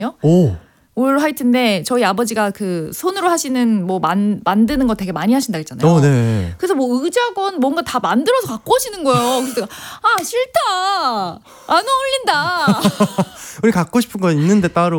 오. 올 화이트인데 저희 아버지가 그 손으로 하시는 뭐 만드는 거 되게 많이 하신다 했잖아요. 네. 그래서 뭐 의자건 뭔가 다 만들어서 갖고 오시는 거예요. 그래서 내가 싫다. 안 어울린다. 우리 갖고 싶은 거 있는데 따로